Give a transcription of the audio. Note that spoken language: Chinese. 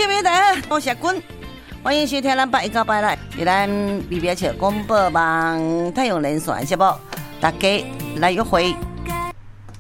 谢朋友大家，我是君，欢迎收听咱8一到8来，在咱美美笑广播网太阳连线节目，大家来约会。